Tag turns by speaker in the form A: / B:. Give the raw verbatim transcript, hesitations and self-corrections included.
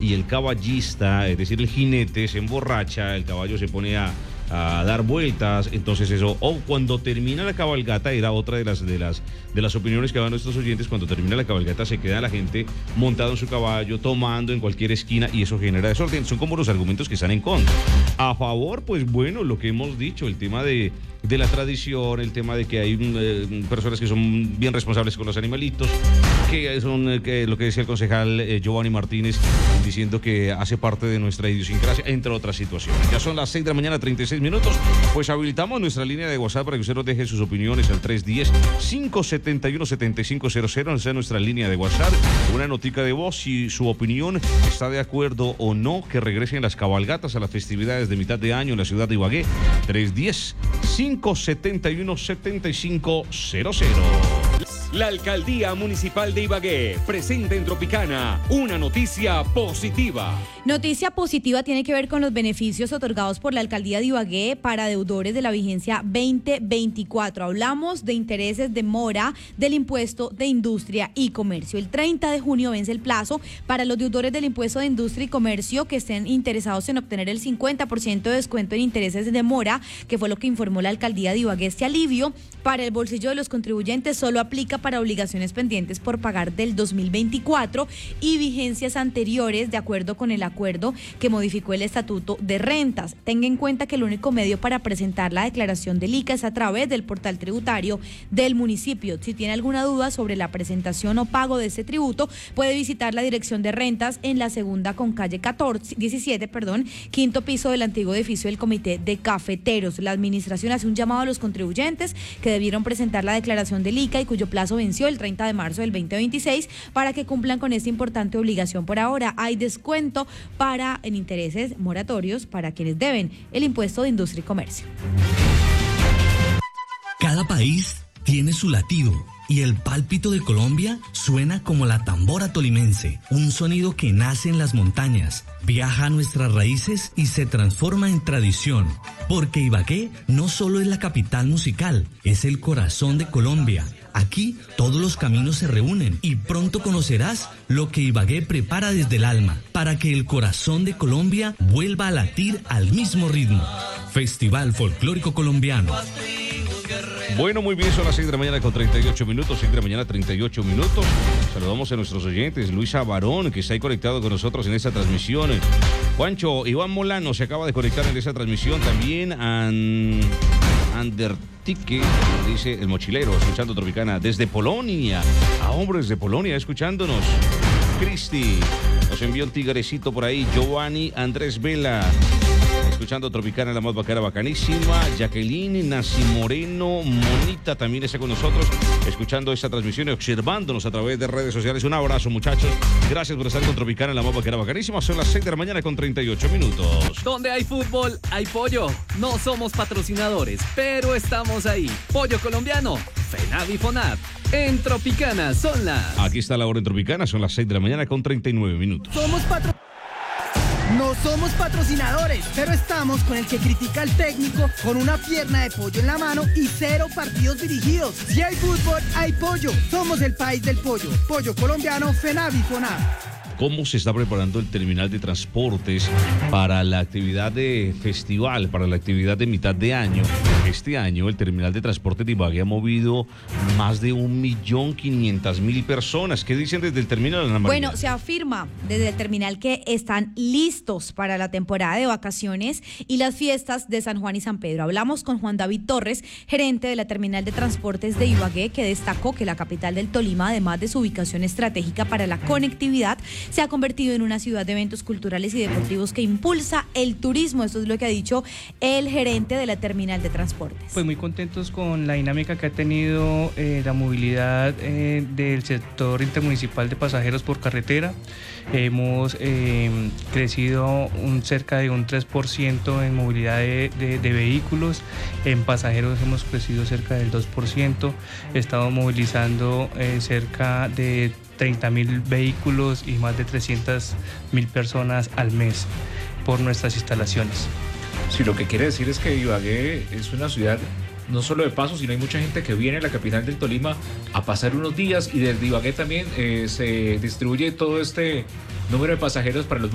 A: y el caballista, es decir, el jinete, se emborracha, el caballo se pone a, a dar vueltas, entonces eso, o cuando termina la cabalgata, era otra de las, de las, de las opiniones que dan nuestros oyentes, cuando termina la cabalgata se queda la gente montada en su caballo, tomando en cualquier esquina, y eso genera desorden. Son como los argumentos que están en contra. A favor, pues bueno, lo que hemos dicho, el tema de de la tradición, el tema de que hay eh, personas que son bien responsables con los animalitos, que son eh, que lo que decía el concejal eh, Giovanni Martínez, diciendo que hace parte de nuestra idiosincrasia, entre otras situaciones. Ya son las seis de la mañana, treinta y seis minutos, pues habilitamos nuestra línea de WhatsApp para que usted nos deje sus opiniones al tres uno cero, cinco siete uno, siete cinco cero cero, esa es nuestra línea de WhatsApp, una notica de voz, si su opinión está de acuerdo o no que regresen las cabalgatas a las festividades de mitad de año en la ciudad de Ibagué. Tres uno cero, cinco siete uno, siete cinco cero cero.
B: La Alcaldía Municipal de Ibagué presenta en Tropicana una noticia positiva.
C: Noticia positiva tiene que ver con los beneficios otorgados por la Alcaldía de Ibagué para deudores de la vigencia veinte veinticuatro. Hablamos de intereses de mora del impuesto de industria y comercio. El treinta de junio vence el plazo para los deudores del impuesto de industria y comercio que estén interesados en obtener el cincuenta por ciento de descuento en intereses de mora, que fue lo que informó la Alcaldía de Ibagué. Este alivio para el bolsillo de los contribuyentes solo aplica para obligaciones pendientes por pagar del dos mil veinticuatro y vigencias anteriores, de acuerdo con el acuerdo que modificó el Estatuto de Rentas. Tenga en cuenta que el único medio para presentar la declaración del I C A es a través del portal tributario del municipio. Si tiene alguna duda sobre la presentación o pago de este tributo, puede visitar la Dirección de Rentas en la segunda con calle catorce, diecisiete, perdón, quinto piso del antiguo edificio del Comité de Cafeteros. La administración hace un llamado a los contribuyentes que debieron presentar la declaración del I C A y cuyo plazo venció el treinta de marzo del veinte veintiséis para que cumplan con esta importante obligación. Por ahora hay descuento para en intereses moratorios para quienes deben el impuesto de industria y comercio.
D: Cada país tiene su latido y el pálpito de Colombia suena como la tambora tolimense, un sonido que nace en las montañas, viaja a nuestras raíces y se transforma en tradición, porque Ibagué no solo es la capital musical, es el corazón de Colombia. Aquí todos los caminos se reúnen y pronto conocerás lo que Ibagué prepara desde el alma para que el corazón de Colombia vuelva a latir al mismo ritmo. Festival Folclórico Colombiano.
A: Bueno, muy bien, son las seis de la mañana con treinta y ocho minutos, seis de la mañana, treinta y ocho minutos. Saludamos a nuestros oyentes, Luisa Barón, que está ahí conectado con nosotros en esta transmisión. Juancho, Iván Molano se acaba de conectar en esta transmisión. También An... Andertique, dice el mochilero, escuchando Tropicana desde Polonia. A hombres de Polonia, escuchándonos. Cristi, nos envió un tigrecito por ahí. Giovanni Andrés Vela, escuchando Tropicana, la más bacana, bacanísima. Jacqueline Nasi Moreno, Monita también está con nosotros, escuchando esta transmisión y observándonos a través de redes sociales. Un abrazo, muchachos. Gracias por estar con Tropicana, la más bacana, bacanísima. Son las seis de la mañana con treinta y ocho minutos.
E: Donde hay fútbol, hay pollo. No somos patrocinadores, pero estamos ahí. Pollo colombiano, Fenavi Fonat. En Tropicana son las...
A: Aquí está la hora en Tropicana, son las seis de la mañana con treinta y nueve minutos.
F: Somos patro... No somos patrocinadores, pero estamos con el que critica al técnico con una pierna de pollo en la mano y cero partidos dirigidos. Si hay fútbol, hay pollo. Somos el país del pollo. Pollo colombiano, Fenavi Fonat.
A: ¿Cómo se está preparando el terminal de transportes para la actividad de festival, para la actividad de mitad de año? Este año el terminal de transportes de Ibagué ha movido más de un millón quinientas mil personas. ¿Qué dicen desde el terminal, Ana María?
C: Bueno, se afirma desde el terminal que están listos para la temporada de vacaciones y las fiestas de San Juan y San Pedro. Hablamos con Juan David Torres, gerente de la terminal de transportes de Ibagué, que destacó que la capital del Tolima, además de su ubicación estratégica para la conectividad, se ha convertido en una ciudad de eventos culturales y deportivos que impulsa el turismo. Esto es lo que ha dicho el gerente de la terminal de transportes.
G: Pues muy contentos con la dinámica que ha tenido eh, la movilidad eh, del sector intermunicipal de pasajeros por carretera. Hemos eh, crecido un, cerca de un tres por ciento en movilidad de, de, de vehículos. En pasajeros hemos crecido cerca del dos por ciento. Estamos movilizando eh, cerca de treinta mil vehículos y más de trescientas mil personas al mes por nuestras instalaciones.
H: Sí, lo que quiere decir es que Ibagué es una ciudad no solo de paso, sino hay mucha gente que viene a la capital del Tolima a pasar unos días, y desde Ibagué también eh, se distribuye todo este número de pasajeros para los